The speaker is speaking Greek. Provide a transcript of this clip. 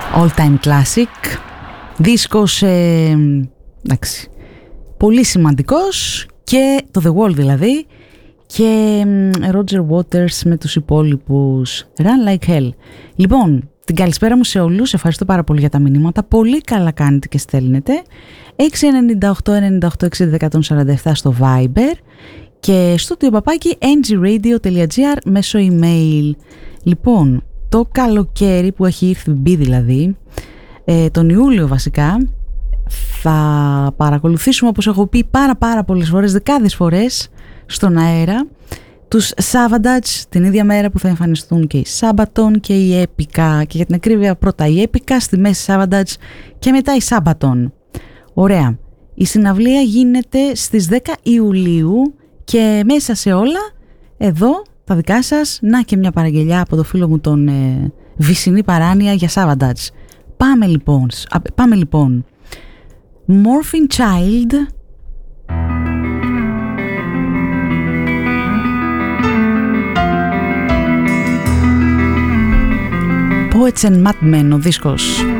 All Time Classic. Δίσκος, εντάξει, πολύ σημαντικός, και το The Wall δηλαδή, και Roger Waters με τους υπόλοιπους. Run Like Hell. Λοιπόν, την καλησπέρα μου σε όλους, ευχαριστώ πάρα πολύ για τα μηνύματα, πολύ καλά κάνετε και στέλνετε. 698-98-60-147 στο Viber και στο ngradio.gr μέσω email. Λοιπόν, το καλοκαίρι που έχει μπει δηλαδή, τον Ιούλιο βασικά, θα παρακολουθήσουμε, όπως έχω πει πάρα πολλές φορές, δεκάδες φορές στον αέρα, τους Savatage την ίδια μέρα που θα εμφανιστούν και οι Sabaton και η Epica, και για την ακρίβεια πρώτα η Epica, στη μέση Savatage και μετά η Sabaton. Ωραία. Η συναυλία γίνεται στις 10 Ιουλίου και μέσα σε όλα εδώ τα δικά σας, να και μια παραγγελιά από το φίλο μου τον Βυσσινή Παράνοια για Savatage. Πάμε λοιπόν. Morphine Child, Poets and Madmen ο δίσκος.